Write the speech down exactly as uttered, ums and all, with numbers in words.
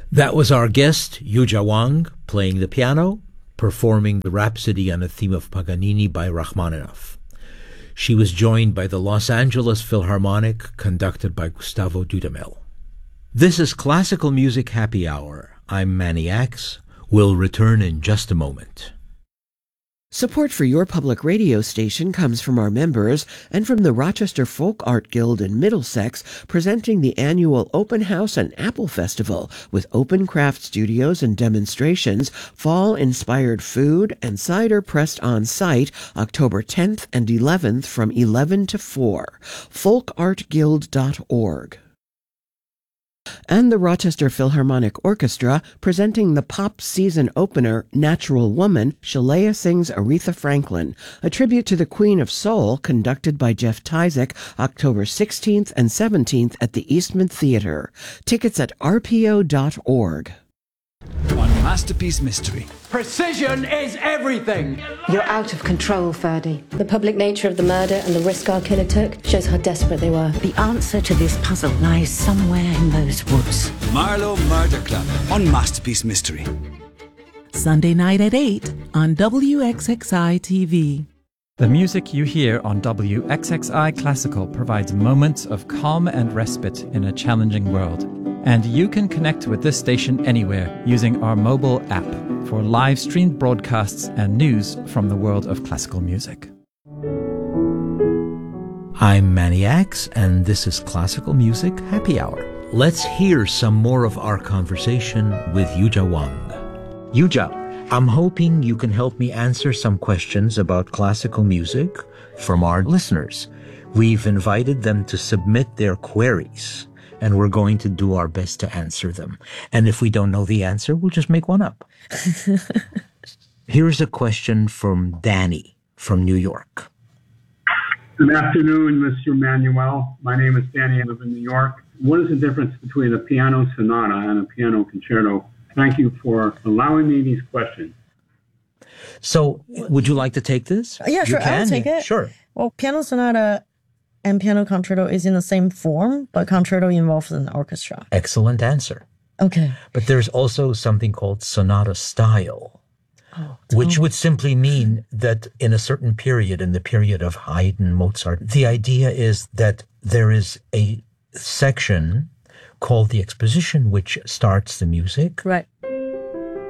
That was our guest, Yuja Wang, playing the piano, performing the Rhapsody on a theme of Paganini by Rachmaninoff. She was joined by the Los Angeles Philharmonic, conducted by Gustavo Dudamel. This is Classical Music Happy Hour. I'm Manny Axe. We'll return in just a moment. Support for your public radio station comes from our members and from the Rochester Folk Art Guild in Middlesex, presenting the annual Open House and Apple Festival with open craft studios and demonstrations, fall-inspired food, and cider pressed on site October tenth and eleventh from eleven to four. folk art guild dot org. And the Rochester Philharmonic Orchestra presenting the pop season opener Natural Woman, Shalea Sings Aretha Franklin, a tribute to the Queen of Soul, conducted by Jeff Tyzik, October sixteenth and seventeenth at the Eastman Theater. Tickets at r p o dot org. On Masterpiece Mystery. Precision is everything! You're out of control, Ferdy. The public nature of the murder and the risk our killer took shows how desperate they were. The answer to this puzzle lies somewhere in those woods. Marlowe Murder Club on Masterpiece Mystery. Sunday night at eight on W X X I T V. The music you hear on W X X I Classical provides moments of calm and respite in a challenging world. And you can connect with this station anywhere using our mobile app for live-streamed broadcasts and news from the world of classical music. I'm Manny Axe, and this is Classical Music Happy Hour. Let's hear some more of our conversation with Yuja Wang. Yuja, I'm hoping you can help me answer some questions about classical music from our listeners. We've invited them to submit their queries, and we're going to do our best to answer them. And if we don't know the answer, we'll just make one up. Here's a question from Danny from New York. Good afternoon, Mister Manuel. My name is Danny. I live in New York. What is the difference between a piano sonata and a piano concerto? Thank you for allowing me these questions. So, would you like to take this? Yeah, sure. I'll take it. Sure. Well, piano sonata and piano concerto is in the same form, but concerto involves an orchestra. Excellent answer. Okay. But there's also something called sonata style, oh, which oh. would simply mean that in a certain period, in the period of Haydn, Mozart, the idea is that there is a section called the exposition, which starts the music. Right.